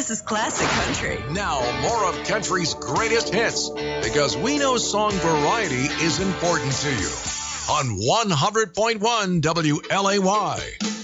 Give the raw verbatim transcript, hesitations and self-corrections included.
This is classic country. Now, more of country's greatest hits, because we know song variety is important to you. On one hundred point one W L A Y.